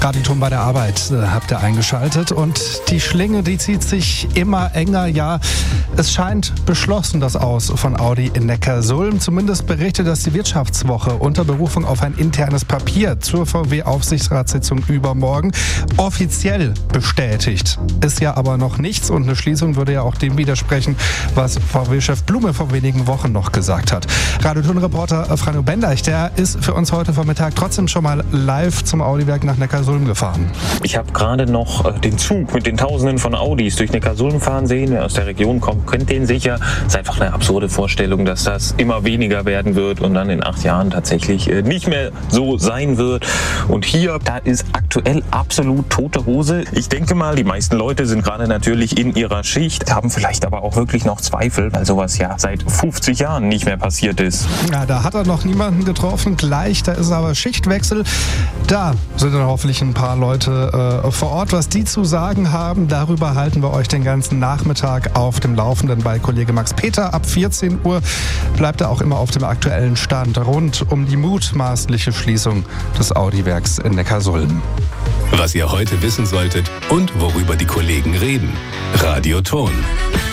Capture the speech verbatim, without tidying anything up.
Radioton bei der Arbeit äh, habt ihr eingeschaltet und die Schlinge, die zieht sich immer enger. Ja, es scheint beschlossen, das Aus von Audi in Neckarsulm. Zumindest berichtet das die Wirtschaftswoche unter Berufung auf ein internes Papier zur V W-Aufsichtsratssitzung übermorgen. Offiziell bestätigt ist ja aber noch nichts und eine Schließung würde ja auch dem widersprechen, was V W-Chef Blume vor wenigen Wochen noch gesagt hat. Radioton-Reporter Franjo Bendeich, der ist für uns heute Vormittag trotzdem schon mal live zum Audi-Werk nach Neckarsulm gefahren. Ich habe gerade noch den Zug mit den Tausenden von Audis durch Neckarsulm fahren sehen. Wer aus der Region kommt, kennt den sicher. Es ist einfach eine absurde Vorstellung, dass das immer weniger werden wird und dann in acht Jahren tatsächlich nicht mehr so sein wird. Und hier, da ist aktuell absolut tote Hose. Ich denke mal, die meisten Leute sind gerade natürlich in ihrer Schicht, haben vielleicht aber auch wirklich noch Zweifel, weil sowas ja seit fünfzig Jahren nicht mehr passiert ist. Ja, da hat er noch niemanden getroffen. Gleich, da ist aber Schichtwechsel. Da sind dann hoffentlich ein paar Leute äh, vor Ort. Was die zu sagen haben, darüber halten wir euch den ganzen Nachmittag auf dem Laufenden bei Kollege Max Peter. Ab vierzehn Uhr bleibt er auch immer auf dem aktuellen Stand rund um die mutmaßliche Schließung des Audi-Werks in Neckarsulm. Was ihr heute wissen solltet und worüber die Kollegen reden. Radioton.